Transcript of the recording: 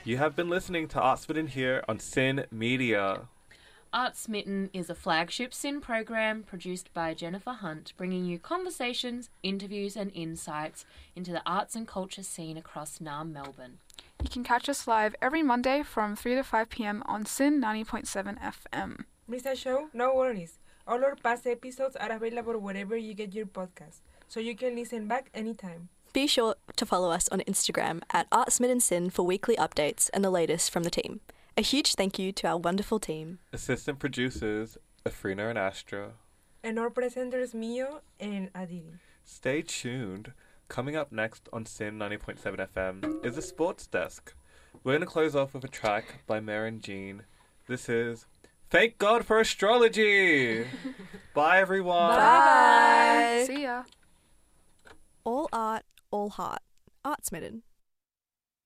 You have been listening to Art Smitten here on Sin Media. Art Smitten is a flagship SYN program produced by Jennifer Hunt, bringing you conversations, interviews and insights into the arts and culture scene across Naarm, Melbourne. You can catch us live every Monday from 3 to 5 p.m. on SYN 90.7 FM. Miss a show? No worries. All our past episodes are available wherever you get your podcast, so you can listen back anytime. Be sure to follow us on Instagram at ArtSmittenSyn for weekly updates and the latest from the team. A huge thank you to our wonderful team. Assistant producers, Afrina and Astra. And our presenters, Mio and Aditi. Stay tuned. Coming up next on Sin 90.7 FM is the Sports Desk. We're going to close off with a track by Maren Jean. This is Thank God for Astrology! Bye, everyone! Bye! See ya! All art, all heart. Art Smitten.